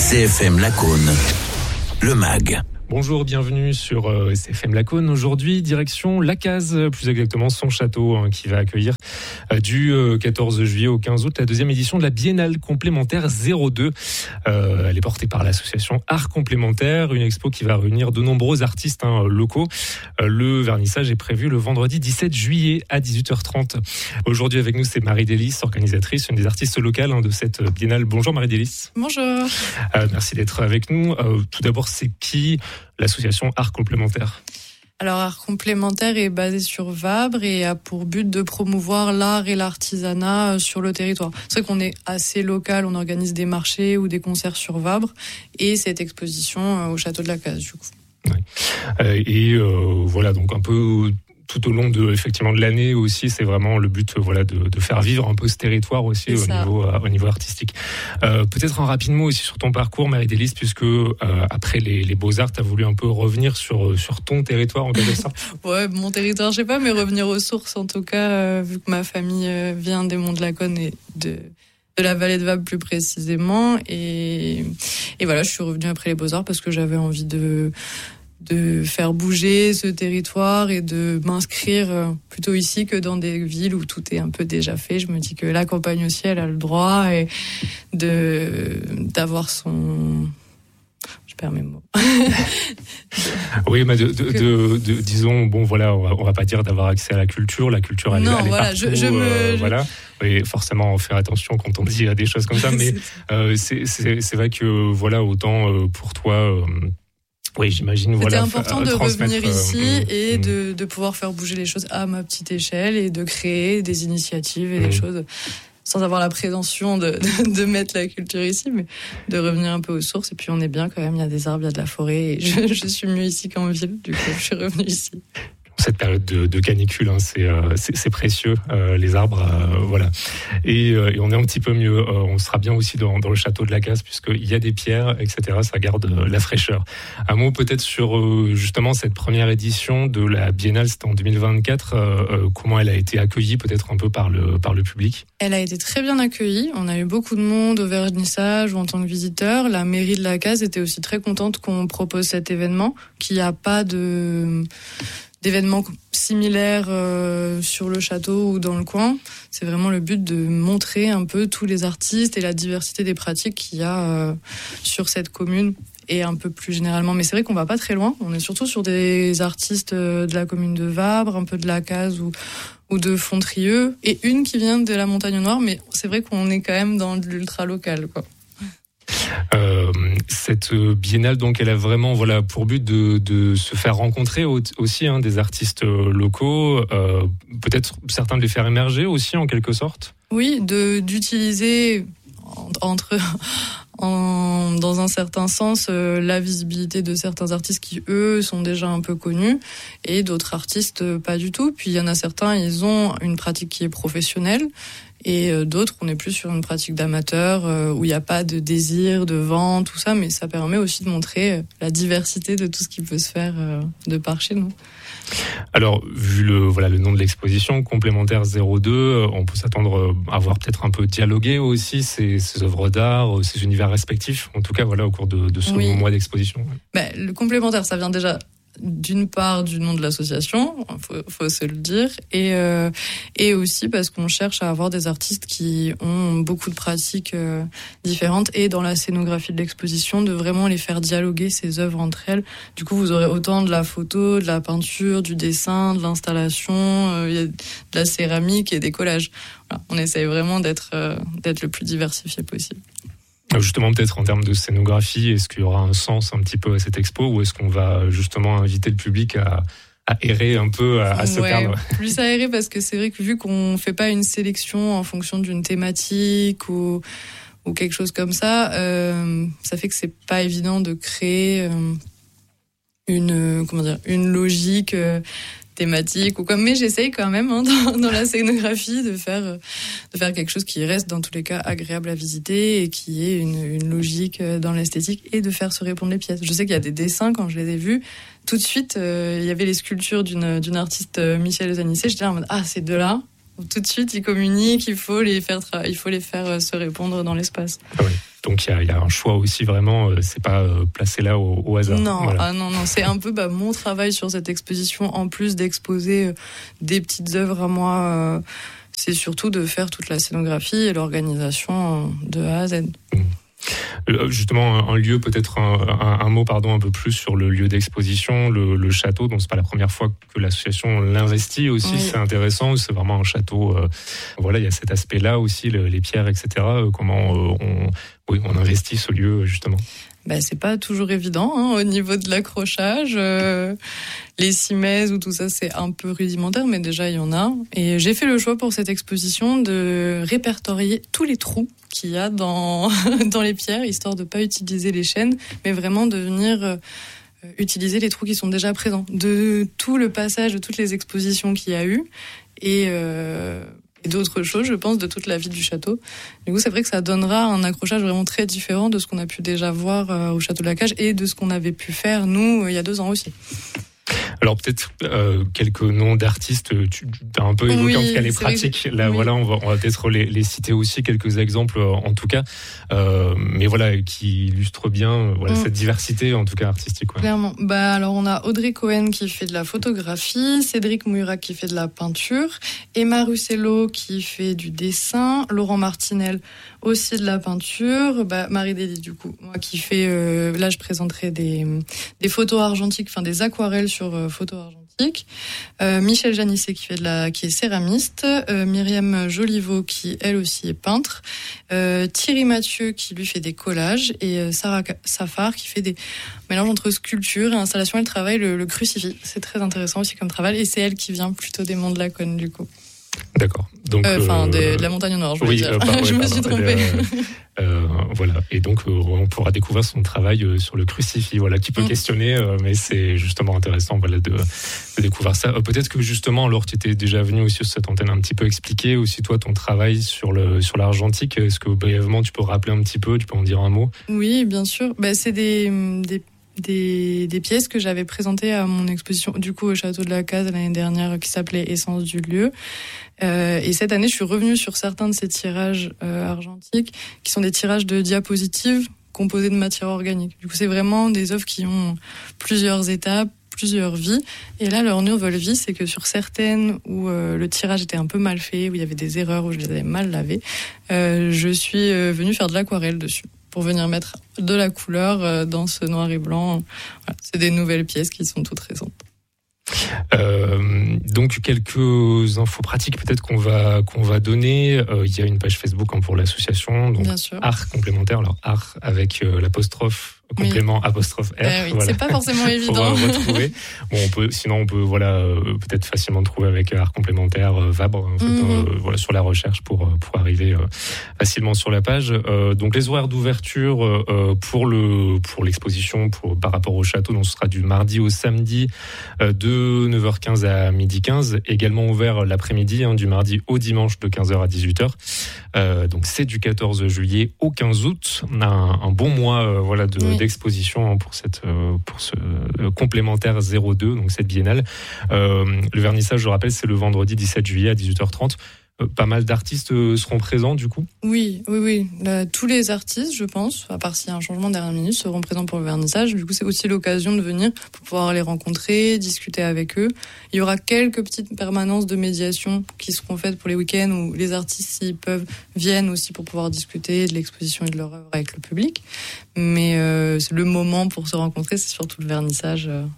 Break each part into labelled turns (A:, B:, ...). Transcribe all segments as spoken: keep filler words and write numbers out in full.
A: C F M Lacaune, le M A G.
B: Bonjour, bienvenue sur euh, C F M Lacaune. Aujourd'hui, direction La Cazes, plus exactement son château, hein, qui va accueillir euh, du euh, quatorze juillet au quinze août la deuxième édition de la Biennale complémentaire zéro deux. Euh, elle est portée par l'association Art Complémentaire, une expo qui va réunir de nombreux artistes hein, locaux. Euh, le vernissage est prévu le vendredi dix-sept juillet à dix-huit heures trente. Aujourd'hui avec nous, c'est Marie Délice, organisatrice, une des artistes locales hein, de cette Biennale. Bonjour Marie Délice.
C: Bonjour.
B: Euh, merci d'être avec nous. Euh, tout d'abord, c'est qui l'association Art Complémentaire?
C: Alors, Art Complémentaire est basé sur Vabre et a pour but de promouvoir l'art et l'artisanat sur le territoire. C'est vrai qu'on est assez local, on organise des marchés ou des concerts sur Vabre et cette exposition au château de la Cazes, du coup.
B: Ouais. Euh, et euh, voilà, donc un peu tout au long de effectivement de l'année aussi, c'est vraiment le but, voilà, de, de faire vivre un peu ce territoire aussi au niveau, euh, au niveau artistique. Euh, peut-être un rapide mot aussi sur ton parcours, Marie Délice, puisque euh, après les, les Beaux-Arts, tu as voulu un peu revenir sur, sur ton territoire en quelque sorte.
C: Ouais, mon territoire, je sais pas, mais revenir aux sources en tout cas, euh, vu que ma famille euh, vient des Monts de Lacaune et de... de la vallée de Vabre plus précisément, et, et voilà, je suis revenue après les Beaux-Arts parce que j'avais envie de de faire bouger ce territoire et de m'inscrire plutôt ici que dans des villes où tout est un peu déjà fait. Je me dis que la campagne aussi, elle a le droit et de d'avoir son... Je perds mes mots.
B: Oui, mais de, de, de, de, disons, bon voilà, on va, on va pas dire d'avoir accès à la culture. La culture, elle,
C: non,
B: elle est
C: voilà,
B: partout.
C: Je, je me...
B: euh, voilà. Et forcément, faire attention quand on dit des choses comme ça. Mais euh, c'est, c'est, c'est vrai que voilà, autant euh, pour toi. Euh, Oui, j'imagine.
C: C'était
B: voilà,
C: important de revenir ici
B: euh,
C: et
B: mmh.
C: de, de pouvoir faire bouger les choses à ma petite échelle et de créer des initiatives et mmh. des choses sans avoir la prétention de, de, de mettre la culture ici, mais de revenir un peu aux sources. Et puis on est bien quand même, il y a des arbres, il y a de la forêt. Et je, je suis mieux ici qu'en ville, du coup je suis revenue ici.
B: Cette période de, de canicule, hein, c'est, euh, c'est, c'est précieux, euh, les arbres, euh, voilà. Et, euh, et on est un petit peu mieux. Euh, on sera bien aussi dans, dans le château de la Cazes, puisqu'il y a des pierres, et cetera. Ça garde euh, la fraîcheur. Un mot peut-être sur euh, justement cette première édition de la Biennale, c'était en deux mille vingt-quatre. Euh, euh, comment elle a été accueillie, peut-être un peu par le par le public?
C: Elle a été très bien accueillie. On a eu beaucoup de monde au vernissage ou en tant que visiteur. La mairie de la Cazes était aussi très contente qu'on propose cet événement, qu'il n'y a pas de d'événements similaires euh, sur le château ou dans le coin. C'est vraiment le but de montrer un peu tous les artistes et la diversité des pratiques qu'il y a euh, sur cette commune et un peu plus généralement. Mais c'est vrai qu'on va pas très loin. On est surtout sur des artistes de la commune de Vabre, un peu de la Cazes ou, ou de Fontrieux, et une qui vient de la Montagne Noire. Mais c'est vrai qu'on est quand même dans l'ultra local, quoi.
B: Euh, cette biennale, donc, elle a vraiment, voilà, pour but de, de se faire rencontrer aussi hein, des artistes locaux, euh, peut-être certains de les faire émerger aussi en quelque sorte.
C: Oui, de d'utiliser entre en, dans un certain sens euh, la visibilité de certains artistes qui eux sont déjà un peu connus et d'autres artistes euh, pas du tout. Puis il y en a certains, ils ont une pratique qui est professionnelle. Et d'autres, on est plus sur une pratique d'amateur euh, où il n'y a pas de désir, de vente, tout ça, mais ça permet aussi de montrer la diversité de tout ce qui peut se faire euh, de par chez nous.
B: Alors, vu le voilà le nom de l'exposition, complémentaire zéro deux, on peut s'attendre à voir peut-être un peu dialoguer aussi ces, ces œuvres d'art, ces univers respectifs, en tout cas voilà au cours de, de ce oui. mois d'exposition.
C: Ben, le complémentaire, ça vient déjà d'une part du nom de l'association, faut, faut se le dire, et euh, et aussi parce qu'on cherche à avoir des artistes qui ont beaucoup de pratiques euh, différentes et dans la scénographie de l'exposition de vraiment les faire dialoguer ces œuvres entre elles. Du coup, vous aurez autant de la photo, de la peinture, du dessin, de l'installation, euh, il y a de la céramique et des collages. Voilà, on essaye vraiment d'être euh, d'être le plus diversifié possible.
B: Justement, peut-être en termes de scénographie, est-ce qu'il y aura un sens un petit peu à cette expo ou est-ce qu'on va justement inviter le public à, à errer un peu, à, à se
C: ouais,
B: perdre?
C: Plus à errer parce que c'est vrai que vu qu'on ne fait pas une sélection en fonction d'une thématique ou, ou quelque chose comme ça, euh, ça fait que c'est pas évident de créer euh, une, comment dire, une logique euh, thématique ou comme, mais j'essaye quand même hein, dans, dans la scénographie de faire de faire quelque chose qui reste dans tous les cas agréable à visiter et qui ait une, une logique dans l'esthétique et de faire se répondre les pièces. Je sais qu'il y a des dessins quand je les ai vus, tout de suite euh, il y avait les sculptures d'une d'une artiste Michel Zanissé, j'étais là en mode ah ces deux là Tout de suite, ils communiquent, il faut les faire, tra- il faut les faire euh, se répondre dans l'espace.
B: Ah oui. Donc il y a, il y a un choix aussi vraiment, euh, c'est pas euh, placé là au, au hasard.
C: Non,
B: voilà.
C: ah non, non, c'est un peu bah, mon travail sur cette exposition, en plus d'exposer euh, des petites œuvres à moi, euh, c'est surtout de faire toute la scénographie et l'organisation euh, de A à Z.
B: Mmh. Justement, un lieu, peut-être un, un, un mot pardon, un peu plus sur le lieu d'exposition, le, le château. Donc, c'est pas la première fois que l'association l'investit aussi. Oui. C'est intéressant. C'est vraiment un château. Euh, voilà, il y a cet aspect-là aussi, le, les pierres, et cetera. Euh, comment euh, on, oui, on investit ce lieu justement.
C: Ben, c'est pas toujours évident hein, au niveau de l'accrochage. Euh, les cimaises ou tout ça, c'est un peu rudimentaire, mais déjà, il y en a. Et j'ai fait le choix pour cette exposition de répertorier tous les trous qu'il y a dans, dans les pierres, histoire de pas utiliser les chaînes, mais vraiment de venir euh, utiliser les trous qui sont déjà présents. De tout le passage, de toutes les expositions qu'il y a eu. Et... Euh, et d'autres choses, je pense, de toute la vie du château. Du coup, c'est vrai que ça donnera un accrochage vraiment très différent de ce qu'on a pu déjà voir euh, au château de la Cage et de ce qu'on avait pu faire, nous, euh, il y a deux ans aussi.
B: Alors peut-être euh, quelques noms d'artistes, tu as un peu évoqué oui, en tout cas les pratiques. Que... Là, oui. voilà, on va, on va peut-être les, les citer aussi, quelques exemples en tout cas, euh, mais voilà, qui illustrent bien voilà, mm. cette diversité en tout cas artistique. Ouais.
C: Clairement. Bah, alors on a Audrey Cohen qui fait de la photographie, Cédric Mourac qui fait de la peinture, Emma Russello qui fait du dessin, Laurent Martinel aussi de la peinture, bah, Marie Dély du coup, moi qui fait, euh, là je présenterai des, des photos argentiques, enfin des aquarelles sur euh, photos argentiques, euh, Michel Janisset qui fait de la, qui est céramiste, euh, Myriam Joliveau qui elle aussi est peintre, euh, Thierry Mathieu qui lui fait des collages et euh, Sarah Safar qui fait des mélanges entre sculpture et installation. Elle travaille le, le crucifix, c'est très intéressant aussi comme travail et c'est elle qui vient plutôt des Monts de la Cône du coup.
B: D'accord. Donc,
C: enfin, euh,
B: euh,
C: de, de la montagne au nord, je veux
B: oui,
C: dire.
B: Euh, par,
C: je
B: ouais,
C: me suis trompée.
B: Euh, euh, voilà. Et donc, euh, on pourra découvrir son travail euh, sur le crucifix, voilà, qui peut mm. questionner, euh, mais c'est justement intéressant, voilà, de, de découvrir ça. Euh, peut-être que justement, alors, tu étais déjà venu aussi sur cette antenne un petit peu expliquer aussi toi ton travail sur le sur l'argentique. Est-ce que brièvement tu peux rappeler un petit peu, tu peux en dire un mot?
C: Oui, bien sûr. Bah, c'est des des Des, des pièces que j'avais présentées à mon exposition du coup au château de la Case l'année dernière qui s'appelait Essence du lieu euh, et cette année je suis revenue sur certains de ces tirages euh, argentiques qui sont des tirages de diapositives composées de matière organique. Du coup c'est vraiment des œuvres qui ont plusieurs étapes, plusieurs vies et là leur nouvelle vie c'est que sur certaines où euh, le tirage était un peu mal fait, où il y avait des erreurs, où je les avais mal lavées, euh, je suis euh, venue faire de l'aquarelle dessus pour venir mettre de la couleur dans ce noir et blanc. Voilà, c'est des nouvelles pièces qui sont toutes récentes.
B: Euh, donc quelques infos pratiques peut-être qu'on va qu'on va donner. Euh, il y a une page Facebook hein, pour l'association, donc art complémentaire. Alors art avec euh, l'apostrophe complément oui. apostrophe R.
C: Euh, oui, voilà. C'est pas forcément évident.
B: Pour retrouver. Bon, on peut, sinon on peut voilà euh, peut-être facilement trouver avec art complémentaire euh, Vabre en fait, mm-hmm. euh, voilà sur la recherche pour pour arriver euh, facilement sur la page. Euh, donc les horaires d'ouverture euh, pour le pour l'exposition pour par rapport au château, donc ce sera du mardi au samedi euh, de neuf heures quinze à midi quinze, également ouvert l'après-midi hein, du mardi au dimanche de quinze heures à dix-huit heures. Euh, donc c'est du quatorze juillet au quinze août. On a un, un bon mois euh, voilà de oui. d'exposition pour cette euh, pour ce euh, complémentaire zéro deux, donc cette biennale. Euh, le vernissage, je rappelle, c'est le vendredi dix-sept juillet à dix-huit heures trente. Euh, pas mal d'artistes euh, seront présents du coup.
C: Oui, oui, oui. Là, tous les artistes, je pense, à part s'il y a un changement dernière minute, seront présents pour le vernissage. Du coup, c'est aussi l'occasion de venir pour pouvoir les rencontrer, discuter avec eux. Il y aura quelques petites permanences de médiation qui seront faites pour les week-ends où les artistes, s'ils peuvent, viennent aussi pour pouvoir discuter de l'exposition et de leur œuvre avec le public. Mais euh, c'est le moment pour se rencontrer, c'est surtout le vernissage. Euh...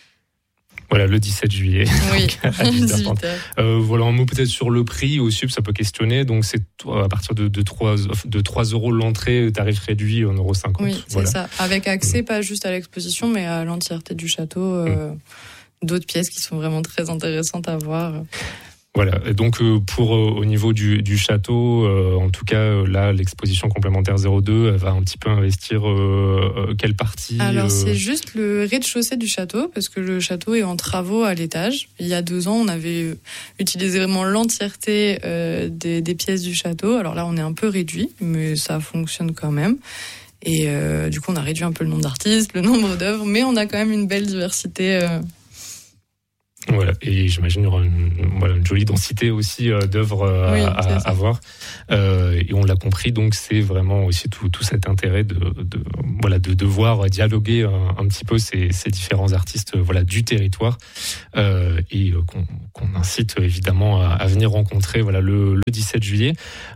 B: Voilà, le dix-sept juillet.
C: Oui,
B: à dix-huit heures. Euh, voilà, un mot peut-être sur le prix aussi, ça peut questionner. Donc, c'est à partir de, de, trois, de trois euros l'entrée, tarif réduit, un euro cinquante.
C: Oui, c'est voilà. Ça. Avec accès, mmh. pas juste à l'exposition, mais à l'entièreté du château. Euh, mmh. D'autres pièces qui sont vraiment très intéressantes à voir.
B: Voilà, et donc euh, pour euh, au niveau du, du château, euh, en tout cas euh, là l'exposition complémentaire zéro deux, elle va un petit peu investir euh, euh, quelle partie?
C: Alors euh... c'est juste le rez-de-chaussée du château parce que le château est en travaux à l'étage. Il y a deux ans, on avait utilisé vraiment l'entièreté euh, des, des pièces du château. Alors là, on est un peu réduit, mais ça fonctionne quand même. Et euh, du coup, on a réduit un peu le nombre d'artistes, le nombre d'œuvres, mais on a quand même une belle diversité. Euh,
B: Voilà, et j'imagine qu'il y aura une, voilà, une jolie densité aussi euh, d'œuvres euh,
C: oui,
B: à, à voir. Euh, et on l'a compris, donc c'est vraiment aussi tout, tout cet intérêt de, de voilà de devoir dialoguer un, un petit peu ces, ces différents artistes voilà du territoire euh, et euh, qu'on, qu'on incite évidemment à, à venir rencontrer voilà le, le dix-sept juillet.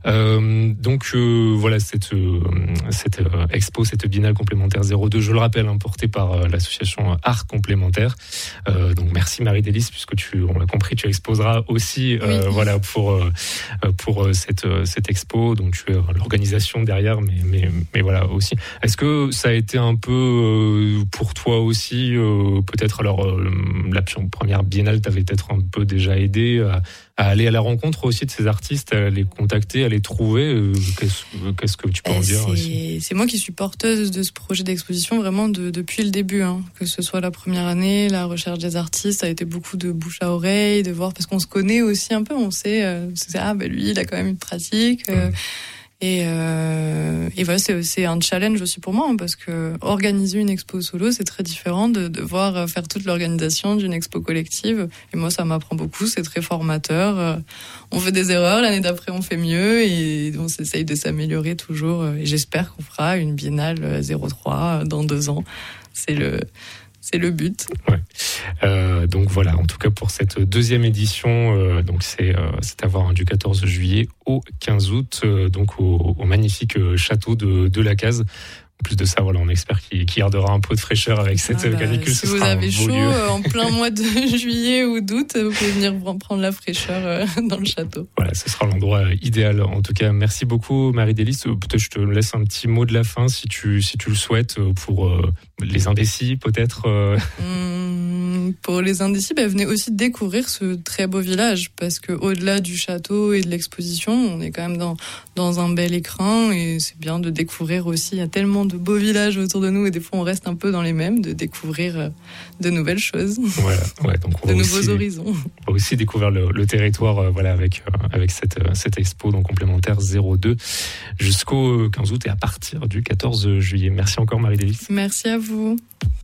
B: Euh, donc euh, voilà cette euh, cette euh, expo, cette biennale complémentaire zéro deux, je le rappelle, hein, portée par euh, l'association Art Complémentaire. Euh, donc merci Marie-Délice, puisque tu, on l'a compris, tu exposeras aussi, euh, oui. voilà, pour euh, pour cette cette expo. Donc tu es l'organisation derrière, mais mais mais voilà aussi. Est-ce que ça a été un peu euh, pour toi aussi, euh, peut-être alors euh, la première biennale t'avait peut-être un peu déjà aidé à, à aller à la rencontre aussi de ces artistes, à les contacter, à les trouver. Euh, qu'est-ce, qu'est-ce que tu peux en dire
C: c'est,
B: aussi?
C: C'est moi qui suis porteuse de ce projet d'exposition vraiment de, depuis le début, hein, que ce soit la première année, la recherche des artistes, ça a été beaucoup de bouche à oreille, de voir, parce qu'on se connaît aussi un peu, on sait, euh, c'est, ah ben lui il a quand même une pratique. Euh, mmh. Et, euh, et voilà, c'est, c'est un challenge aussi pour moi, hein, parce que organiser une expo solo, c'est très différent de devoir faire toute l'organisation d'une expo collective. Et moi, ça m'apprend beaucoup, c'est très formateur. On fait des erreurs, l'année d'après, on fait mieux, et on s'essaye de s'améliorer toujours. Et j'espère qu'on fera une biennale zéro trois dans deux ans. C'est le... C'est le but.
B: Ouais. Euh, donc voilà, en tout cas pour cette deuxième édition, euh, donc c'est, euh, c'est à voir hein, du quatorze juillet au quinze août, euh, donc au, au magnifique château de, de la Case. En plus de ça, voilà, on espère qu'il, qu'il gardera un peu de fraîcheur avec cette ah bah, canicule.
C: Si vous avez chaud euh, en plein mois de juillet ou d'août, vous pouvez venir prendre la fraîcheur euh, dans le château.
B: Voilà, ce sera l'endroit idéal. En tout cas, merci beaucoup Marie-Délice. Peut-être je te laisse un petit mot de la fin si tu si tu le souhaites pour euh, les indécis, peut-être. Euh...
C: Hum, pour les indécis, bah, venez aussi découvrir ce très beau village, parce que au-delà du château et de l'exposition, on est quand même dans dans un bel écrin, et c'est bien de découvrir aussi. Il y a tellement de beaux villages autour de nous, et des fois on reste un peu dans les mêmes, de découvrir de nouvelles choses.
B: Voilà, ouais, donc on
C: de
B: va
C: nouveaux
B: aussi,
C: horizons.
B: On va aussi découvrir le, le territoire, euh, voilà, avec euh, avec cette euh, cette expo donc complémentaire zéro deux jusqu'au quinze août et à partir du quatorze juillet. Merci encore Marie-Délice.
C: Merci à vous.